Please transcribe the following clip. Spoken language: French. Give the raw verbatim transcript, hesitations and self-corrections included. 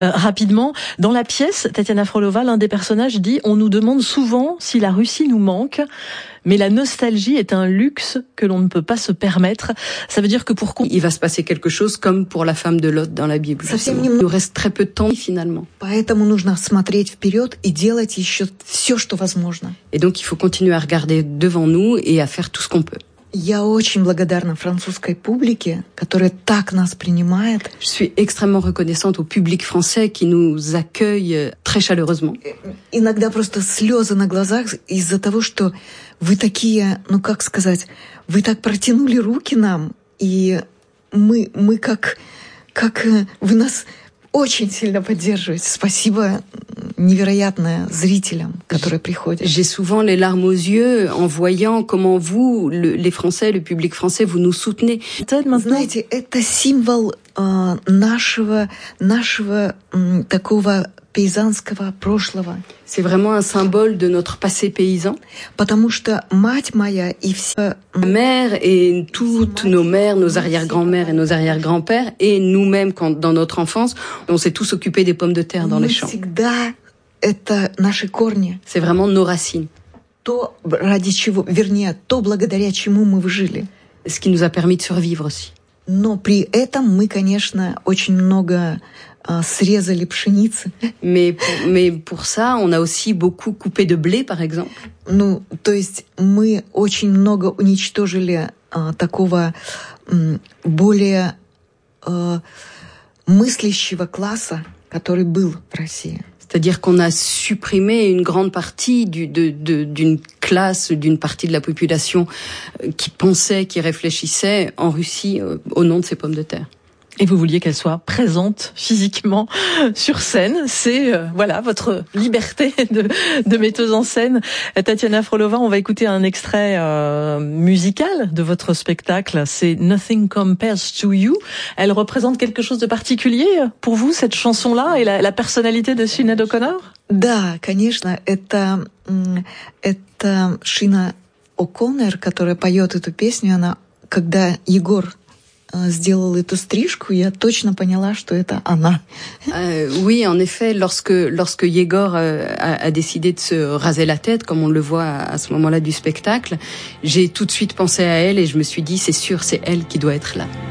Euh, rapidement, dans la pièce, Tatiana Frolova, l'un des personnages dit « On nous demande souvent si la Russie nous manque, mais la nostalgie est un luxe que l'on ne peut pas se permettre. » Ça veut dire que pour... Il va se passer quelque chose comme pour la femme de Lot dans la Bible. Il nous reste très peu de temps finalement. Поэтому нужно смотреть вперед и делать еще все, что возможно. Et donc il faut continuer à regarder devant nous et à faire tout ce qu'on peut. Я очень благодарна французской публике, которая так нас принимает. Je suis extrêmement reconnaissante au public français qui nous accueille très chaleureusement. Иногда просто слезы на глазах из-за того, что вы такие, ну как сказать, вы так протянули руки нам, и мы, мы как, как вы нас очень сильно поддерживаете. Спасибо невероятное зрителям, которые приходят. J'ai souvent les larmes aux yeux en voyant comment vous, le, les Français, le public français, vous nous soutenez. Знаете, это символ э, нашего, нашего э, такого пейзанского прошлого. C'est vraiment un symbole de notre passé paysan. Потому что мать моя и все... Ma mère et toutes nos mères, nos arrière-grand-mères et nos arrière-grands-pères, et nous-mêmes, quand, dans notre enfance, on s'est tous occupés des pommes de terre dans les champs. Это наши корни. C'est vraiment nos racines. То, ради чего, вернее, то, благодаря чему мы выжили. Ce qui nous a permis de survivre aussi. Но при этом мы, конечно, очень много uh, срезали пшеницы. Mais pour, mais pour ça, on a aussi beaucoup coupé de blé, par exemple. Ну, то есть мы очень много уничтожили uh, такого um, более uh, мыслящего класса, который был в России. C'est-à-dire qu'on a supprimé une grande partie du, de, de, d'une classe, d'une partie de la population qui pensait, qui réfléchissait en Russie euh, au nom de ces pommes de terre. Et vous vouliez qu'elle soit présente physiquement sur scène. C'est euh, voilà votre liberté de, de metteuse en scène. Tatiana Frolova, on va écouter un extrait euh, musical de votre spectacle. C'est Nothing Compares to You. Elle représente quelque chose de particulier pour vous, cette chanson-là, et la, la personnalité de Sinéad O'Connor? Да, конечно. Это, это Шина О'Коннор, которая поет эту песню. Она, когда Егор сделала эту стрижку, я точно поняла, что это она. Euh, oui, en effet, lorsque lorsque Yegor euh, a, a décidé de se raser la tête, comme on le voit à, à ce moment-là du spectacle, j'ai tout de suite pensé à elle et je me suis dit, c'est sûr, c'est elle qui doit être là.